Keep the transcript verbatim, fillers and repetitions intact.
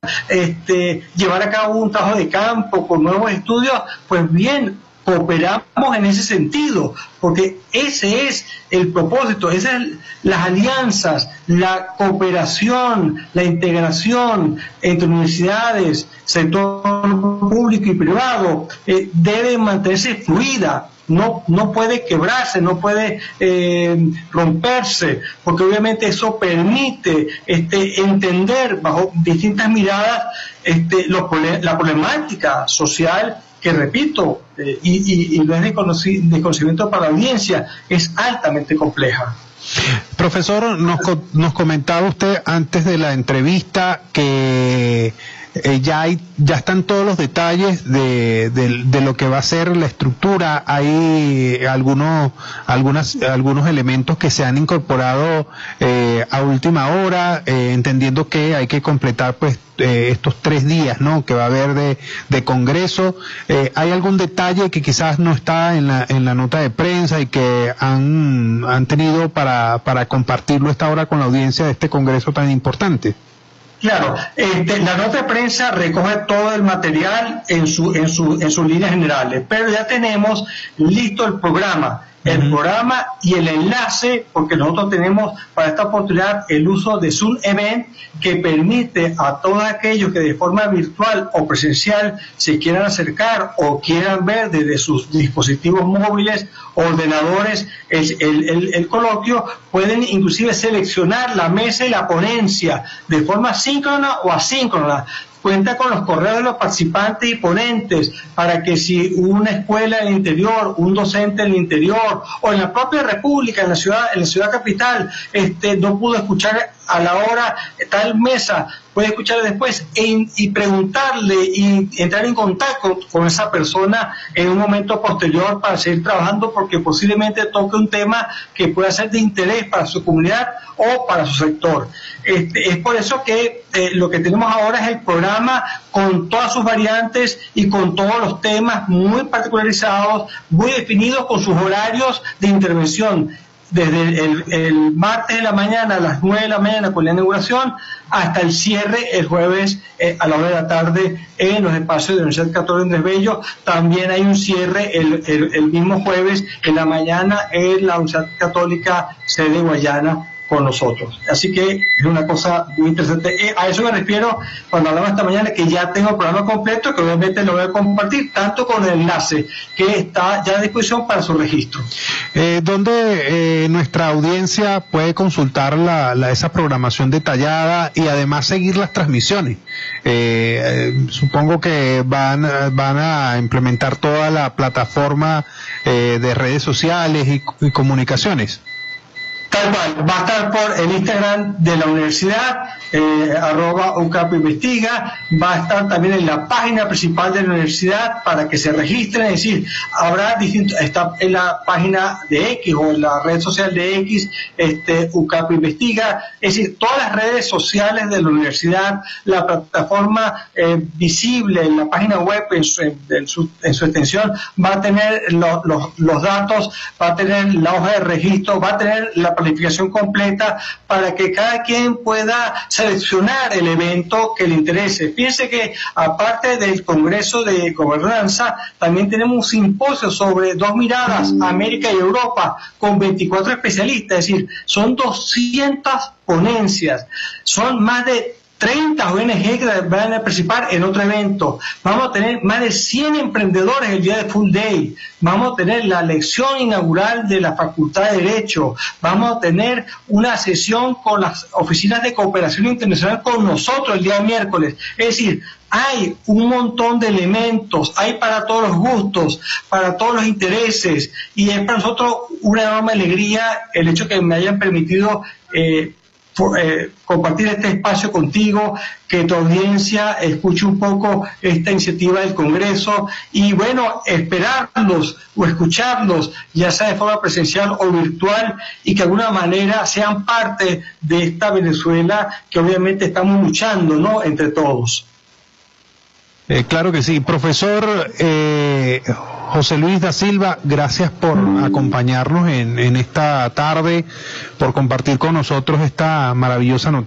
este, llevar a cabo un trabajo de campo con nuevos estudios, pues bien, cooperamos en ese sentido, porque ese es el propósito, esas son las alianzas, la cooperación, la integración entre universidades, sector público y privado, eh, debe mantenerse fluida. No, no puede quebrarse, no puede eh, romperse, porque obviamente eso permite este, entender bajo distintas miradas este, los, la problemática social que, repito, eh, y, y, y no es de, conoci de conocimiento para la audiencia, es altamente compleja. Profesor, nos, nos comentaba usted antes de la entrevista que Eh, ya hay, ya están todos los detalles de, de, de lo que va a ser la estructura. Hay algunos, algunas, algunos elementos que se han incorporado eh, a última hora, eh, entendiendo que hay que completar pues eh, estos tres días, ¿no?, que va a haber de, de congreso. Eh, ¿Hay algún detalle que quizás no está en la, en la nota de prensa y que han, han tenido para, para compartirlo esta hora con la audiencia de este congreso tan importante? Claro, este, la nota de prensa recoge todo el material en su, en su, en sus líneas generales, pero ya tenemos listo el programa, el uh-huh. programa y el enlace, porque nosotros tenemos para esta oportunidad el uso de Zoom Event, que permite a todos aquellos que de forma virtual o presencial se quieran acercar o quieran ver desde sus dispositivos móviles, ordenadores, el, el, el, el coloquio, pueden inclusive seleccionar la mesa y la ponencia de forma síncrona o asíncrona. Cuenta con los correos de los participantes y ponentes para que si una escuela en el interior, un docente en el interior o en la propia república, en la ciudad, en la ciudad capital, este, no pudo escuchar a la hora tal mesa, puede escuchar después e, y preguntarle y entrar en contacto con esa persona en un momento posterior para seguir trabajando, porque posiblemente toque un tema que pueda ser de interés para su comunidad o para su sector. Este, es por eso que eh, lo que tenemos ahora es el programa con todas sus variantes y con todos los temas muy particularizados, muy definidos con sus horarios de intervención, desde el, el, el martes de la mañana a las nueve de la mañana con la inauguración hasta el cierre el jueves eh, a la hora de la tarde en los espacios de la Universidad Católica Andrés Bello. También hay un cierre el, el, el mismo jueves en la mañana en la Universidad Católica sede Guayana con nosotros. Así que es una cosa muy interesante. Eh, a eso me refiero cuando hablamos esta mañana, que ya tengo el programa completo, que obviamente lo voy a compartir, tanto con el enlace que está ya a disposición para su registro. Eh, ¿Dónde eh, nuestra audiencia puede consultar la, la, esa programación detallada y además seguir las transmisiones? Eh, eh, supongo que van, van a implementar toda la plataforma eh, de redes sociales y, y comunicaciones. Tal cual, va a estar por el Instagram de la universidad, eh, arroba UCAP Investiga, va a estar también en la página principal de la universidad para que se registren, es decir, habrá distintos, está en la página de X o en la red social de X, este, UCAP Investiga, es decir, todas las redes sociales de la universidad, la plataforma eh, visible en la página web en su, en su, en su extensión, va a tener lo, los, los datos, va a tener la hoja de registro, va a tener la planificación completa para que cada quien pueda seleccionar el evento que le interese. Fíjense que aparte del Congreso de Gobernanza, también tenemos un simposio sobre dos miradas, América y Europa, con veinticuatro especialistas, es decir, son doscientas ponencias, son más de treinta O N G que van a participar en otro evento. Vamos a tener más de cien emprendedores el día de Full Day. Vamos a tener la lección inaugural de la Facultad de Derecho. Vamos a tener una sesión con las oficinas de cooperación internacional con nosotros el día miércoles. Es decir, hay un montón de elementos, hay para todos los gustos, para todos los intereses, y es para nosotros una enorme alegría el hecho que me hayan permitido eh, Eh, compartir este espacio contigo, que tu audiencia escuche un poco esta iniciativa del Congreso y bueno, esperarlos o escucharlos, ya sea de forma presencial o virtual, y que de alguna manera sean parte de esta Venezuela que obviamente estamos luchando, ¿no?, entre todos. Eh, claro que sí. Profesor eh, José Luis da Silva, gracias por acompañarnos en, en esta tarde, por compartir con nosotros esta maravillosa noticia.